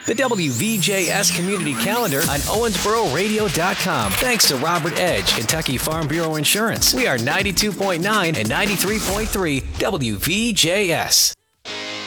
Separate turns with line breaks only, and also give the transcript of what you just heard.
The WVJS Community Calendar on OwensboroRadio.com. Thanks to Robert Edge, Kentucky Farm Bureau Insurance. We are 92.9 and 93.3 WVJS.